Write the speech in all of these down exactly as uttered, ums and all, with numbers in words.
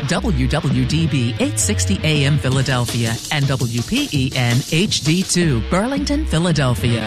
W W D B eight sixty A M Philadelphia and W P E N H D two Burlington, Philadelphia.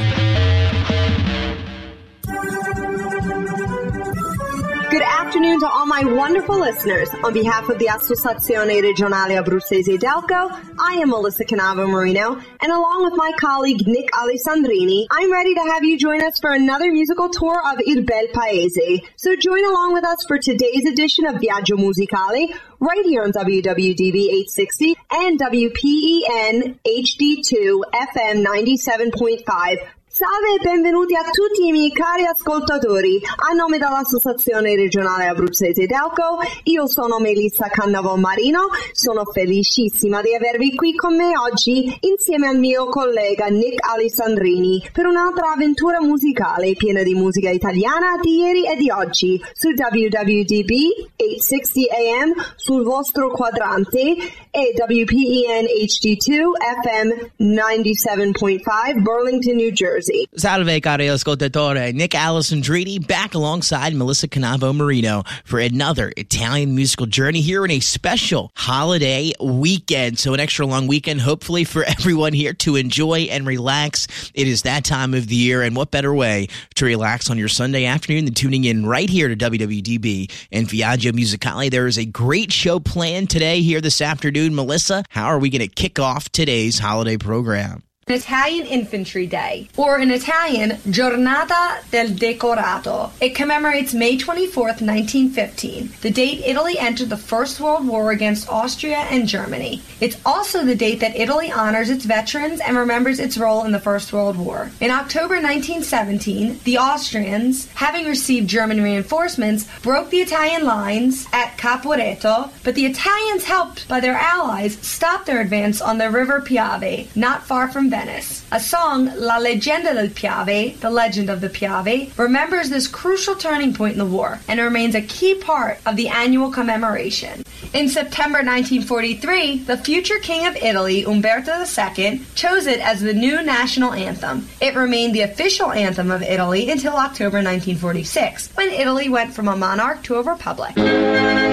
Good afternoon to all my wonderful listeners. On behalf of the Associazione Regionale Abruzzese Delco, I am Melissa Canavo Marino, and along with my colleague Nick Alessandrini, I'm ready to have you join us for another musical tour of Il Bel Paese. So join along with us for today's edition of Viaggio Musicale, right here on W W D B eight sixty and W P E N H D two F M ninety-seven point five. Salve e benvenuti a tutti i miei cari ascoltatori. A nome dell'Associazione Regionale Abruzzese Delco, io sono Melissa Cannavò Marino. Sono felicissima di avervi qui con me oggi insieme al mio collega Nick Alessandrini per un'altra avventura musicale piena di musica italiana di ieri e di oggi su W W D B eight sixty A M sul vostro quadrante e W P E N H D two F M ninety-seven point five Burlington, New Jersey. Salve, cari ascoltatore. Nick Alessandrini back alongside Melissa Canavo Marino for another Italian musical journey here in a special holiday weekend. So an extra long weekend, hopefully, for everyone here to enjoy and relax. It is that time of the year, and what better way to relax on your Sunday afternoon than tuning in right here to W W D B and Viaggio Musicale. There is a great show planned today here this afternoon. Melissa, how are we going to kick off today's holiday program? Italian Infantry Day, or in Italian, Giornata del Decorato. It commemorates May twenty-fourth, nineteen fifteen, the date Italy entered the First World War against Austria and Germany. It's also the date that Italy honors its veterans and remembers its role in the First World War. In October nineteen seventeen, the Austrians, having received German reinforcements, broke the Italian lines at Caporetto, but the Italians, helped by their allies, stopped their advance on the River Piave, not far from Venice. A song, La Leggenda del Piave, The Legend of the Piave, remembers this crucial turning point in the war and remains a key part of the annual commemoration. In September nineteen forty-three, the future King of Italy, Umberto the Second, chose it as the new national anthem. It remained the official anthem of Italy until October nineteen forty-six, when Italy went from a monarch to a republic.